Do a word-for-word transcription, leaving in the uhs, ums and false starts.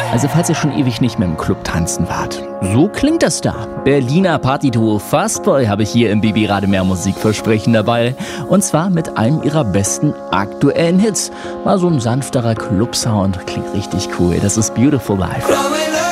Also falls ihr schon ewig nicht mehr im Club tanzen wart. So klingt das da. Berliner Partyduo Fastboy habe ich hier im Baby Rademeer Musikversprechen dabei. Und zwar mit einem ihrer besten aktuellen Hits. Mal so ein sanfterer Club-Sound. Klingt richtig cool. Das ist Beautiful Life.